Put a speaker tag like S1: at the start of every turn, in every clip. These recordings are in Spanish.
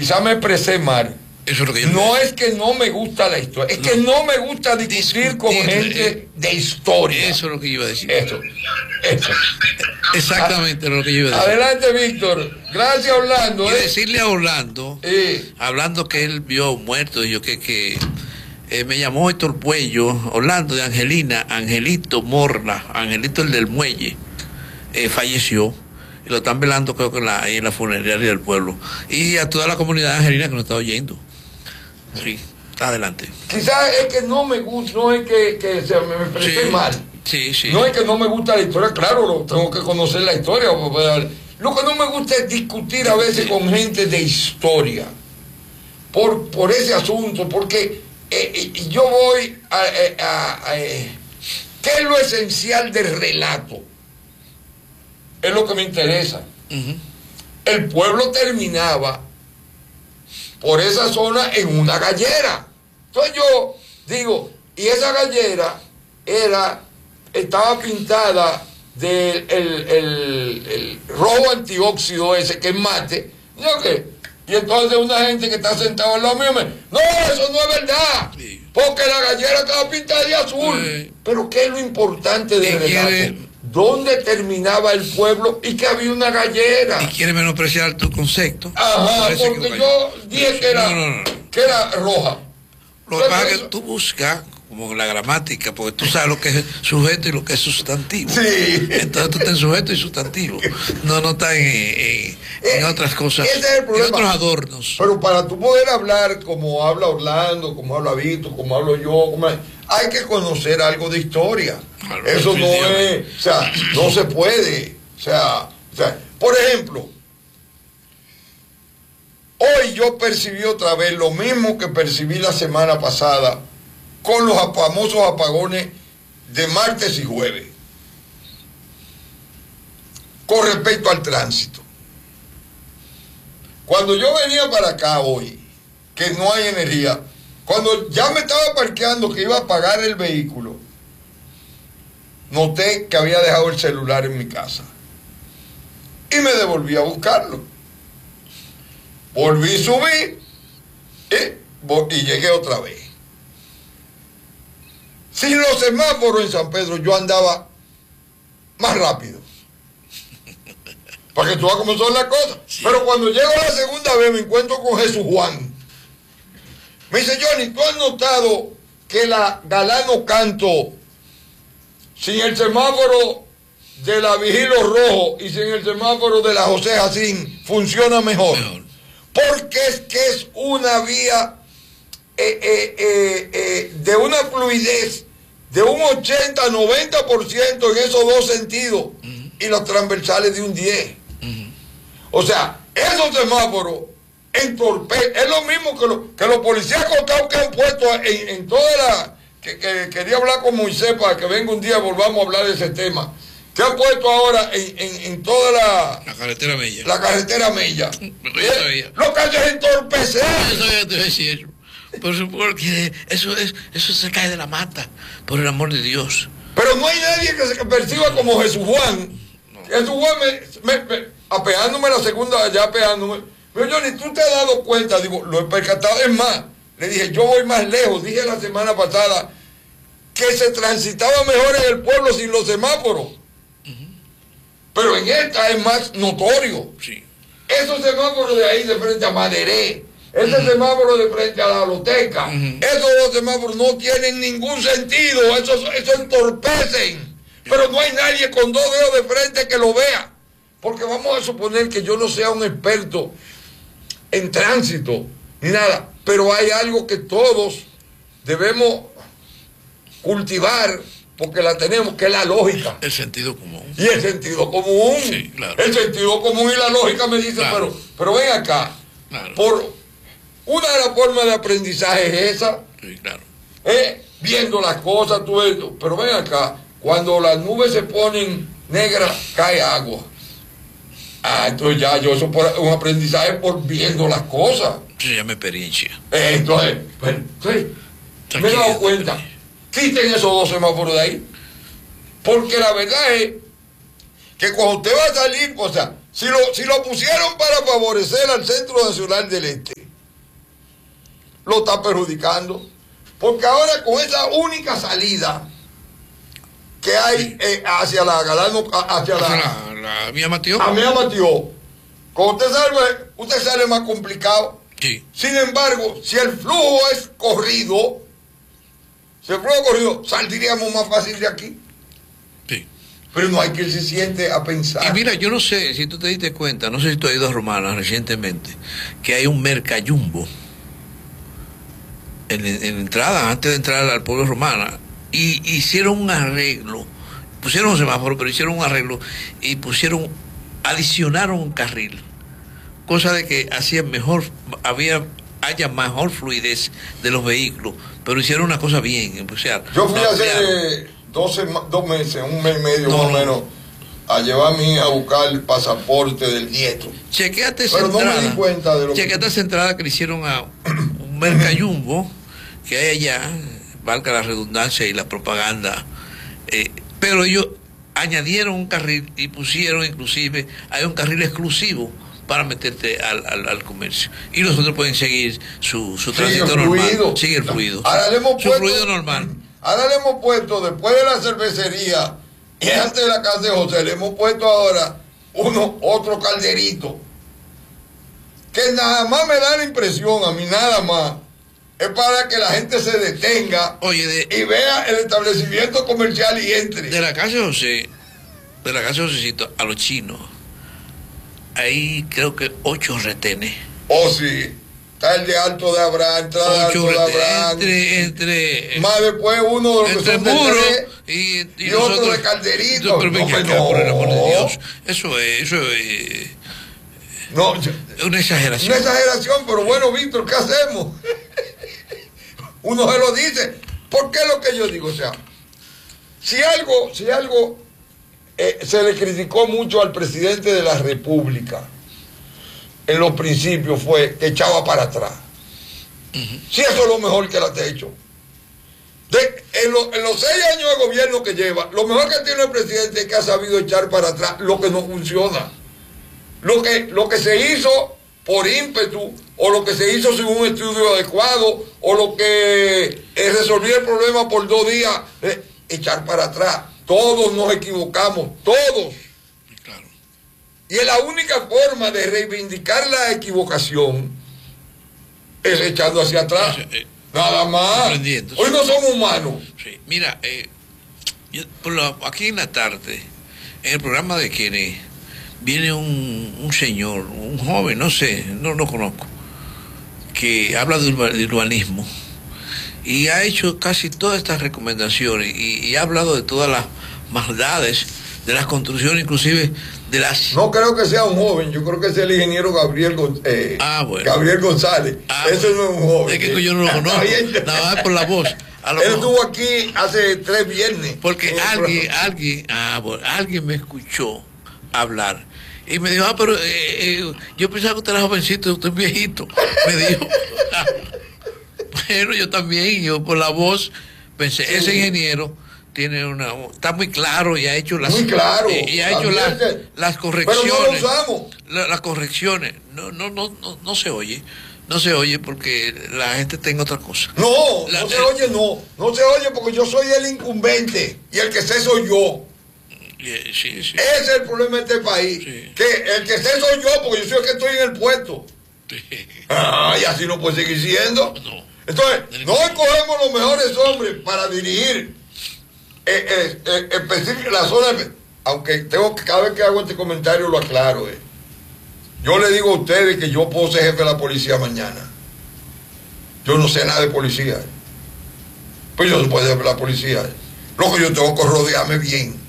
S1: quizás me expresé mal.
S2: Eso es lo que yo
S1: no es que no me gusta la historia, es que no me gusta discutir con gente de historia.
S2: Eso es lo que yo iba a decir.
S1: Eso.
S2: Exactamente lo que yo iba a decir.
S1: Adelante, Víctor. Gracias, Orlando.
S2: Y decirle a Orlando, hablando que él vio muerto, yo que me llamó Héctor Puello, Orlando de Angelina, Angelito Morla, Angelito el del muelle, falleció. Y lo están velando, creo que ahí en la funeraria del pueblo. Y a toda la comunidad angelina que nos está oyendo. Sí, adelante.
S1: Quizás es que no me gusta, no es que se me expresé mal.
S2: Sí.
S1: No es que no me gusta la historia, claro, tengo que conocer la historia. Lo que no me gusta es discutir a veces con gente de historia. Por ese asunto, porque yo voy ¿qué es lo esencial del relato? Es lo que me interesa. El pueblo terminaba por esa zona en una gallera. Entonces yo digo, y esa gallera estaba pintada del el rojo antióxido ese que es mate. ¿No qué? Y entonces una gente que está sentada al lado mío no, eso no es verdad. Sí. Porque la gallera estaba pintada de azul. Pero ¿qué es lo importante del relato? ¿Dónde terminaba el pueblo y que había una gallera?
S2: Y quiere menospreciar tu concepto.
S1: Ajá, porque yo dije que era roja.
S2: Lo que pasa es que tú buscas, como la gramática, porque tú sabes lo que es sujeto y lo que es sustantivo.
S1: Sí.
S2: Entonces tú estás en sujeto y sustantivo. No estás en otras cosas,
S1: ese es el problema.
S2: en otros adornos.
S1: Pero para tú poder hablar como habla Orlando, como habla Víctor, como hablo yo, hay que conocer algo de historia. Claro, eso no es, o sea, no se puede. O sea, por ejemplo, hoy yo percibí otra vez lo mismo que percibí la semana pasada con los famosos apagones de martes y jueves con respecto al tránsito. Cuando yo venía para acá hoy, que no hay energía, cuando ya me estaba parqueando que iba a apagar el vehículo, noté que había dejado el celular en mi casa y me devolví a buscarlo. Volví a subir y llegué otra vez. Sin los semáforos en San Pedro yo andaba más rápido. Para que tú veas cómo son las cosas. Sí. Pero cuando llego la segunda vez me encuentro con Jesús Juan. Me dice, Johnny, ¿tú has notado que la Galano Canto, sin el semáforo de la Vigilo Rojo y sin el semáforo de la José Jacín, funciona mejor? Porque es que es una vía de una fluidez de un 80-90% en esos dos sentidos y los transversales de un 10%. O sea, esos semáforos entorpecen. Es lo mismo que los policías cotados que han puesto en toda la... Que quería hablar con Moisés para que venga un día y volvamos a hablar de ese tema. Que han puesto ahora en toda la
S2: carretera Mella.
S1: La carretera Mella. Lo que hace es entorpecer.
S2: Por supuesto que eso se cae de la mata, por el amor de Dios.
S1: Pero no hay nadie que se perciba como Jesús Juan. No. Jesús Juan apeándome la segunda, ya apeándome. Pero Johnny, ¿tú te has dado cuenta? Digo, lo he percatado. Es más, le dije, yo voy más lejos. Dije la semana pasada que se transitaba mejor en el pueblo sin los semáforos. Pero en esta es más notorio.
S2: Sí.
S1: Esos semáforos de ahí de frente a Maderé, ese semáforo de frente a la biblioteca, esos dos semáforos no tienen ningún sentido, eso entorpecen. Pero no hay nadie con dos dedos de frente que lo vea. Porque vamos a suponer que yo no sea un experto en tránsito, ni nada, pero hay algo que todos debemos cultivar, porque la tenemos, que es la lógica.
S2: El sentido común.
S1: Y el sentido común.
S2: Sí, claro.
S1: El sentido común y la lógica me dicen, claro. pero ven acá. Claro. Una de las formas de aprendizaje es esa.
S2: Sí, claro.
S1: Viendo las cosas, todo esto. Pero ven acá, cuando las nubes se ponen negras, cae agua. Entonces ya yo eso por un aprendizaje por viendo las cosas.
S2: Se llama experiencia.
S1: Entonces, me he dado cuenta. Quiten esos dos semáforos de ahí. Porque la verdad es que cuando usted va a salir, o sea, si lo pusieron para favorecer al Centro Nacional del Este, lo está perjudicando. Porque ahora con esa única salida que hay hacia la Galano, hacia
S2: la Mía Matió.
S1: A Mía Matió. Cuando usted sale más complicado.
S2: Sí.
S1: Sin embargo, si el flujo es corrido, saldríamos más fácil de aquí.
S2: Sí.
S1: Pero no hay que se siente a pensar.
S2: Y mira, yo no sé si tú te diste cuenta, no sé si tú has ido a Romana recientemente, que hay un mercayumbo en entrada, antes de entrar al pueblo Romana, y hicieron un arreglo, pusieron un semáforo, pero hicieron un arreglo y adicionaron un carril, cosa de que haya mejor fluidez de los vehículos, pero hicieron una cosa bien. O sea,
S1: yo fui hace 2 meses, un mes y medio más o menos, a llevar a mí a buscar el pasaporte del nieto.
S2: Chequéate esa
S1: pero
S2: entrada,
S1: no me di cuenta de lo
S2: chequéate esa entrada que le hicieron a un mercayumbo que hay allá, valga la redundancia y la propaganda, pero ellos añadieron un carril y pusieron inclusive, hay un carril exclusivo para meterte al comercio. Y los otros pueden seguir su tránsito normal. Sigue el fluido.
S1: Ahora le hemos
S2: su fluido normal.
S1: Ahora le hemos puesto, después de la cervecería y antes de la casa de José, le hemos puesto ahora otro calderito. Que nada más me da la impresión, a mí nada más, es para que la gente se detenga y vea el establecimiento comercial y entre.
S2: De la casa de Josecito a los chinos, hay creo que 8 retenes.
S1: Oh, sí. Está el de Alto de Abraham, entrada de Alto de Abraham.
S2: Entre
S1: más después uno de los que son
S2: muro
S1: y otro de Calderito.
S2: Pero por el amor de Dios. Eso es una exageración.
S1: Una exageración, pero bueno, Víctor, ¿qué hacemos? Uno se lo dice. ¿Por qué lo que yo digo? O sea, si algo se le criticó mucho al presidente de la República en los principios fue que echaba para atrás. Si eso es lo mejor que él ha hecho. En los 6 años de gobierno que lleva, lo mejor que tiene el presidente es que ha sabido echar para atrás lo que no funciona. Lo que se hizo por ímpetu, o lo que se hizo sin un estudio adecuado, o lo que resolvió el problema por 2 días, echar para atrás. Todos nos equivocamos, todos.
S2: Claro.
S1: Y es la única forma de reivindicar la equivocación es echando hacia atrás. Nada más. Hoy no somos humanos.
S2: Sí. Mira, aquí en la tarde, en el programa de Kenneth, viene un señor, un joven, no sé, no lo conozco, que habla de urbanismo y ha hecho casi todas estas recomendaciones y ha hablado de todas las maldades de las construcciones, inclusive de las...
S1: No creo que sea un joven, yo creo que es el ingeniero Gabriel González. Ese no es un joven.
S2: Es que yo no lo conozco, nada más por la voz.
S1: Él estuvo aquí hace 3 viernes.
S2: Porque alguien me escuchó hablar y me dijo, pero yo pensaba que usted era jovencito, usted es viejito. Me dijo, pero yo también, yo por la voz pensé, sí. Ese ingeniero está muy claro y ha hecho las las correcciones.
S1: Pero no lo usamos.
S2: Las correcciones no se oye. No se oye porque la gente tenga otra cosa.
S1: No se oye porque yo soy el incumbente y el que sé soy yo.
S2: Sí.
S1: Ese es el problema de este país. Sí. Que el que sé soy yo porque yo soy el que estoy en el puesto. Sí. Y así no puede seguir siendo.
S2: No.
S1: Entonces, no escogemos los mejores hombres para dirigir específicamente la zona. Aunque tengo que, cada vez que hago este comentario lo aclaro. Yo le digo a ustedes que yo puedo ser jefe de la policía mañana. Yo no sé nada de policía. Pues yo no puedo ser jefe de la policía. Lo que yo tengo que rodearme bien.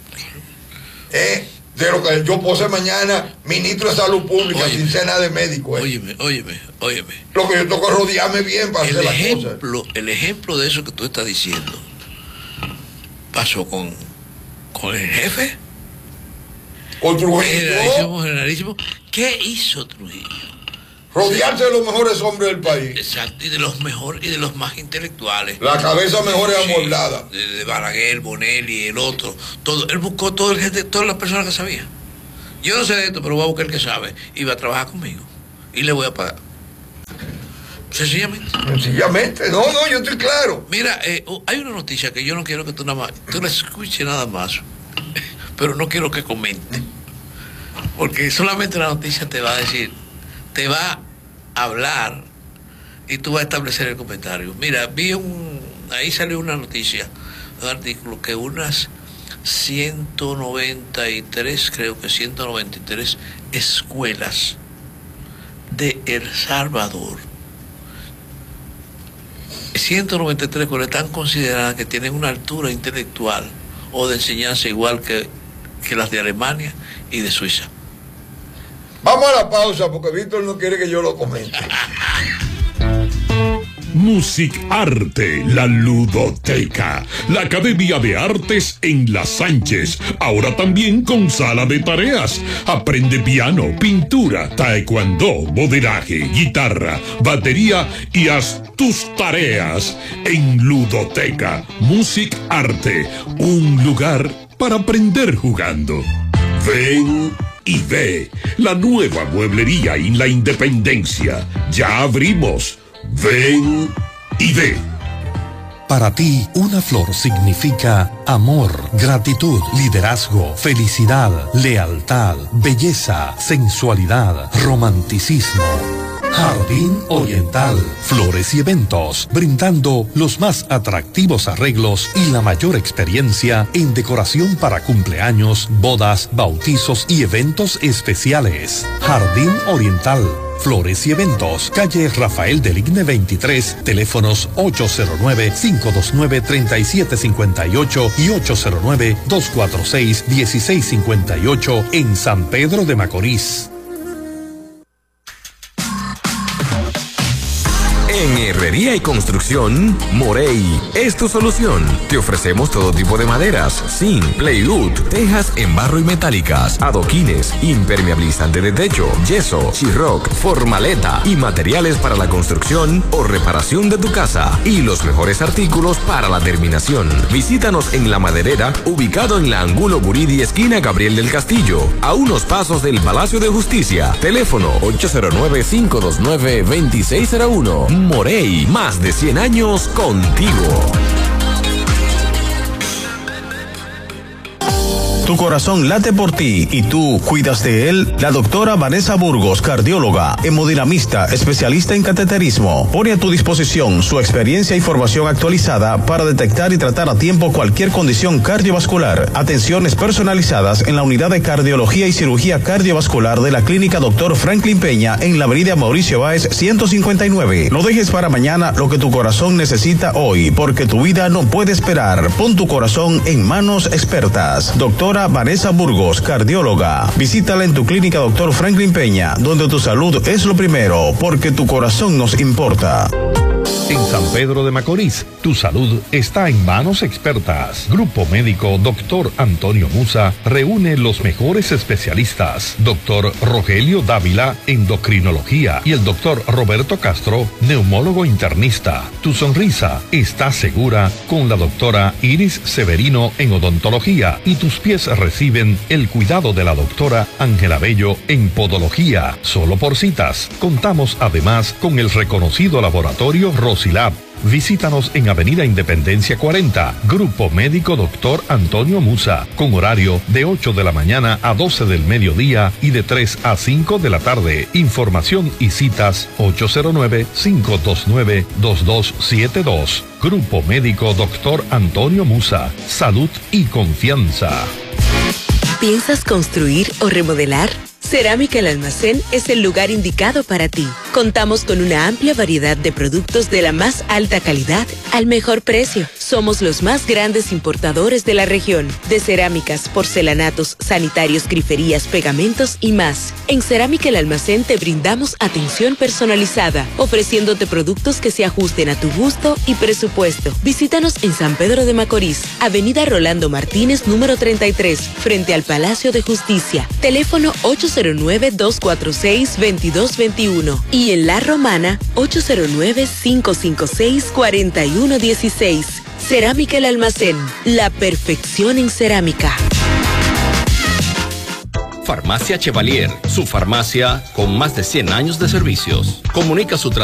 S1: De lo que yo puedo ser mañana ministro de salud pública, sin ser nada de médico.
S2: Óyeme.
S1: Lo que yo tengo que rodearme bien para hacer las cosas.
S2: El ejemplo de eso que tú estás diciendo pasó con el jefe.
S1: Con Trujillo.
S2: Generalísimo. ¿Qué hizo Trujillo?
S1: Rodearse de los mejores hombres del país.
S2: Exacto, y de los mejores y de los más intelectuales.
S1: La cabeza mejor es amoldada.
S2: De Balaguer, Bonelli, el otro. Todo, él buscó todas las personas que sabía. Yo no sé de esto, pero voy a buscar el que sabe. Y va a trabajar conmigo. Y le voy a pagar.
S1: Sencillamente. No, yo estoy claro.
S2: Mira, hay una noticia que yo no quiero que tú la escuches nada más, pero no quiero que comente. Porque solamente la noticia te va a decir, te va a hablar y tú vas a establecer el comentario. Mira, ahí salió una noticia, un artículo que unas 193 escuelas de El Salvador, 193 escuelas están consideradas que tienen una altura intelectual o de enseñanza igual que las de Alemania y de Suiza.
S1: Vamos a la pausa porque Víctor no quiere que yo lo comente.
S3: Music Arte, la ludoteca, la Academia de Artes en La Sánchez, ahora también con sala de tareas. Aprende piano, pintura, taekwondo, modelaje, guitarra, batería y haz tus tareas en Ludoteca. Music Arte, un lugar para aprender jugando. Ven y ve la nueva mueblería en La Independencia. Ya abrimos. Ven y ve.
S4: Para ti, una flor significa amor, gratitud, liderazgo, felicidad, lealtad, belleza, sensualidad, romanticismo. Jardín Oriental, flores y eventos, brindando los más atractivos arreglos y la mayor experiencia en decoración para cumpleaños, bodas, bautizos y eventos especiales. Jardín Oriental, flores y eventos, calle Rafael del Igne 23, teléfonos 809-529-3758 y 809-246-1658 en San Pedro de Macorís.
S5: En Herrería y Construcción, Morey es tu solución. Te ofrecemos todo tipo de maderas, zinc, plywood, tejas en barro y metálicas, adoquines, impermeabilizante de techo, yeso, Sheetrock, formaleta y materiales para la construcción o reparación de tu casa y los mejores artículos para la terminación. Visítanos en La Maderera, ubicado en la Angulo Buridi, esquina Gabriel del Castillo, a unos pasos del Palacio de Justicia. Teléfono 809-529-2601. Morey, más de 100 años contigo.
S6: Tu corazón late por ti y tú cuidas de él. La doctora Vanessa Burgos, cardióloga, hemodinamista, especialista en cateterismo, pone a tu disposición su experiencia y formación actualizada para detectar y tratar a tiempo cualquier condición cardiovascular. Atenciones personalizadas en la unidad de cardiología y cirugía cardiovascular de la clínica Dr. Franklin Peña en la avenida Mauricio Báez 159. No dejes para mañana lo que tu corazón necesita hoy, porque tu vida no puede esperar. Pon tu corazón en manos expertas. Doctora Vanessa Burgos, cardióloga. Visítala en tu clínica Dr. Franklin Peña, donde tu salud es lo primero, porque tu corazón nos importa.
S3: En San Pedro de Macorís, tu salud está en manos expertas. Grupo Médico Dr. Antonio Musa reúne los mejores especialistas. Dr. Rogelio Dávila, endocrinología, y el Dr. Roberto Castro, neumólogo internista. Tu sonrisa está segura con la doctora Iris Severino en odontología y tus pies reciben el cuidado de la doctora Ángela Bello en podología. Solo por citas. Contamos además con el reconocido laboratorio Rosilab. Visítanos en Avenida Independencia 40, Grupo Médico Dr. Antonio Musa, con horario de 8 de la mañana a 12 del mediodía y de 3 a 5 de la tarde. Información y citas 809-529-2272. Grupo Médico Dr. Antonio Musa, salud y confianza.
S7: ¿Piensas construir o remodelar? Cerámica El Almacén es el lugar indicado para ti. Contamos con una amplia variedad de productos de la más alta calidad al mejor precio. Somos los más grandes importadores de la región, de cerámicas, porcelanatos, sanitarios, griferías, pegamentos y más. En Cerámica El Almacén te brindamos atención personalizada, ofreciéndote productos que se ajusten a tu gusto y presupuesto. Visítanos en San Pedro de Macorís, Avenida Rolando Martínez, número 33, frente al Palacio de Justicia. Teléfono 809-246-2221 y en La Romana 809-556-4116. Cerámica El Almacén, la perfección en cerámica.
S8: Farmacia Chevalier, su farmacia con más de 100 años de servicios. Comunica su